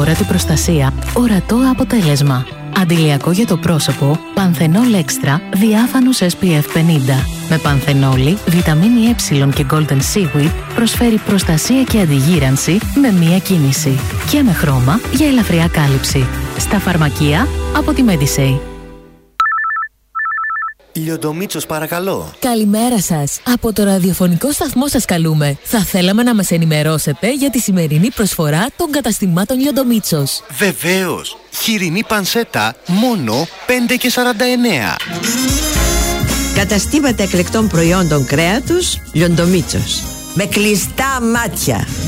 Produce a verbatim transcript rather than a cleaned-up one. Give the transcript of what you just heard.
αόρατη προστασία, ορατό αποτέλεσμα. Αντιλιακό για το πρόσωπο, Πανθενόλ Extra, διάφανος ες πι εφ πενήντα. Με πανθενόλη, βιταμίνη Ε και Golden Seaweed προσφέρει προστασία και αντιγύρανση με μία κίνηση. Και με χρώμα για ελαφριά κάλυψη. Στα φαρμακεία από τη Medisay. Λιοντομίτσος, παρακαλώ. Καλημέρα σας. Από το ραδιοφωνικό σταθμό σας καλούμε. Θα θέλαμε να μας ενημερώσετε για τη σημερινή προσφορά των καταστημάτων Λιοντομίτσος. Βεβαίως. Χοιρινή πανσέτα μόνο πέντε και σαράντα εννέα. Καταστήματα εκλεκτών προϊόντων κρέατος Λιοντομίτσος. Με κλειστά μάτια.